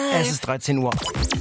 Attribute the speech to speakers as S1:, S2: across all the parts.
S1: Es ist 13 Uhr.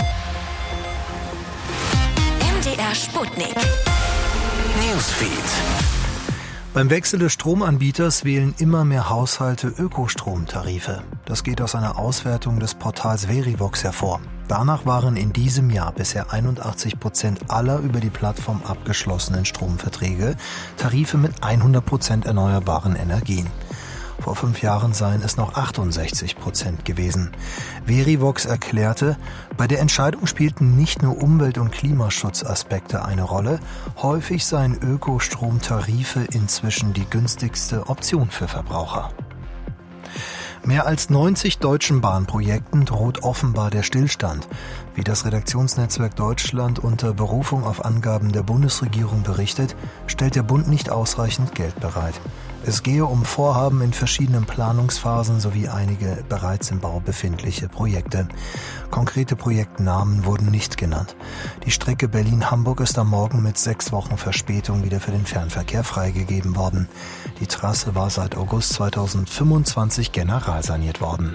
S2: MDR Sputnik.
S3: Newsfeed.
S4: Beim Wechsel des Stromanbieters wählen immer mehr Haushalte Ökostromtarife. Das geht aus einer Auswertung des Portals Verivox hervor. Danach waren in diesem Jahr bisher 81% aller über die Plattform abgeschlossenen Stromverträge Tarife mit 100% erneuerbaren Energien. Vor 5 Jahren seien es noch 68% gewesen. Verivox erklärte, bei der Entscheidung spielten nicht nur Umwelt- und Klimaschutzaspekte eine Rolle, häufig seien Ökostromtarife inzwischen die günstigste Option für Verbraucher. Mehr als 90 deutschen Bahnprojekten droht offenbar der Stillstand. Wie das Redaktionsnetzwerk Deutschland unter Berufung auf Angaben der Bundesregierung berichtet, stellt der Bund nicht ausreichend Geld bereit. Es gehe um Vorhaben in verschiedenen Planungsphasen sowie einige bereits im Bau befindliche Projekte. Konkrete Projektnamen wurden nicht genannt. Die Strecke Berlin-Hamburg ist am Morgen mit 6 Wochen Verspätung wieder für den Fernverkehr freigegeben worden. Die Trasse war seit August 2025 generalsaniert worden.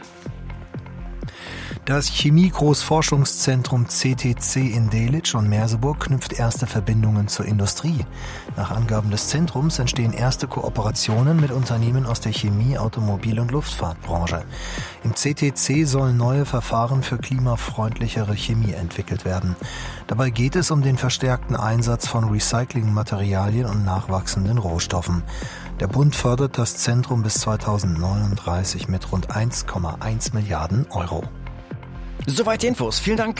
S4: Das Chemie-Großforschungszentrum CTC in Delitzsch und Merseburg knüpft erste Verbindungen zur Industrie. Nach Angaben des Zentrums entstehen erste Kooperationen mit Unternehmen aus der Chemie-, Automobil- und Luftfahrtbranche. Im CTC sollen neue Verfahren für klimafreundlichere Chemie entwickelt werden. Dabei geht es um den verstärkten Einsatz von Recyclingmaterialien und nachwachsenden Rohstoffen. Der Bund fördert das Zentrum bis 2039 mit rund 1,1 Milliarden Euro.
S1: Soweit die Infos. Vielen Dank.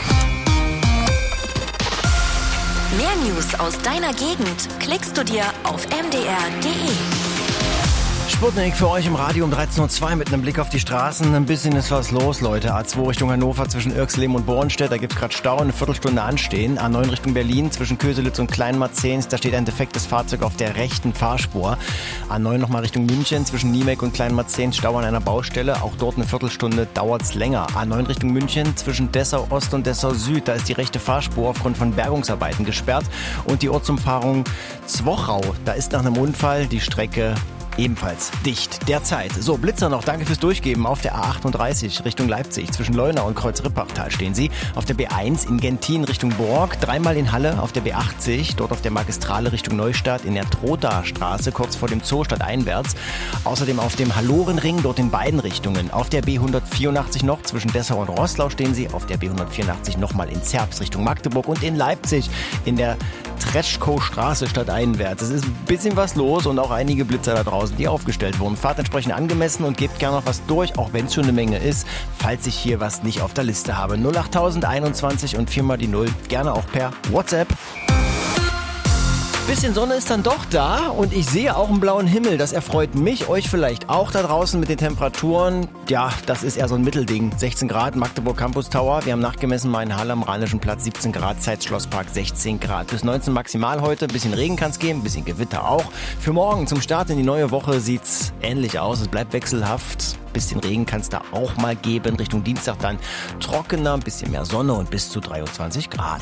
S2: Mehr News aus deiner Gegend klickst du dir auf mdr.de.
S1: Sputnik für euch im Radio um 13.02 Uhr mit einem Blick auf die Straßen. Ein bisschen ist was los, Leute. A2 Richtung Hannover zwischen Irxleben und Bornstedt, da gibt's gerade Stau, eine Viertelstunde anstehen. A9 Richtung Berlin zwischen Köselitz und Kleinmarzens, da steht ein defektes Fahrzeug auf der rechten Fahrspur. A9 nochmal Richtung München zwischen Niemek und Kleinmarzens, Stau an einer Baustelle. Auch dort eine Viertelstunde dauert's länger. A9 Richtung München zwischen Dessau Ost und Dessau Süd, da ist die rechte Fahrspur aufgrund von Bergungsarbeiten gesperrt. Und die Ortsumfahrung Zwochau, da ist nach einem Unfall die Strecke ebenfalls dicht derzeit. So, Blitzer noch, danke fürs Durchgeben. Auf der A38 Richtung Leipzig, zwischen Leuna und Kreuz-Rippachtal stehen Sie. Auf der B1 in Gentin Richtung Borg, 3-mal in Halle. Auf der B80, dort auf der Magistrale Richtung Neustadt, in der Troda-Straße, kurz vor dem Zoo stadteinwärts. Außerdem auf dem Hallorenring, dort in beiden Richtungen. Auf der B184 noch, zwischen Dessau und Roßlau stehen Sie. Auf der B184 nochmal in Zerbst Richtung Magdeburg und in Leipzig in der Treschkow-Straße stadteinwärts. Es ist ein bisschen was los und auch einige Blitzer da draußen, die aufgestellt wurden. Fahrt entsprechend angemessen und gebt gerne noch was durch, auch wenn es schon eine Menge ist, falls ich hier was nicht auf der Liste habe. 08021 und 4 mal die 0. Gerne auch per WhatsApp. Bisschen Sonne ist dann doch da und ich sehe auch einen blauen Himmel. Das erfreut mich, euch vielleicht auch da draußen mit den Temperaturen. Ja, das ist eher so ein Mittelding. 16 Grad, Magdeburg Campus Tower. Wir haben nachgemessen mal in Halle am Rheinischen Platz 17 Grad, Zeitz Schlosspark 16 Grad. Bis 19 maximal heute. Bisschen Regen kann es geben, bisschen Gewitter auch. Für morgen zum Start in die neue Woche sieht's ähnlich aus. Es bleibt wechselhaft. Bisschen Regen kann es da auch mal geben. Richtung Dienstag dann trockener, ein bisschen mehr Sonne und bis zu 23 Grad.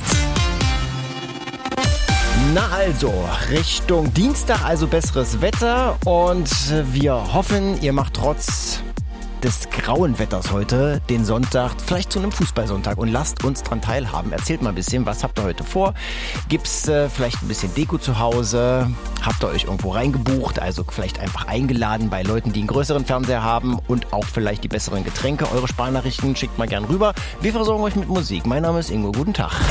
S1: Na also, Richtung Dienstag also besseres Wetter und wir hoffen, ihr macht trotz des grauen Wetters heute den Sonntag vielleicht zu einem Fußballsonntag und lasst uns dran teilhaben. Erzählt mal ein bisschen, was habt ihr heute vor? Gibt's vielleicht ein bisschen Deko zu Hause? Habt ihr euch irgendwo reingebucht? Also vielleicht einfach eingeladen bei Leuten, die einen größeren Fernseher haben und auch vielleicht die besseren Getränke. Eure Sprachnachrichten schickt mal gern rüber. Wir versorgen euch mit Musik. Mein Name ist Ingo. Guten Tag.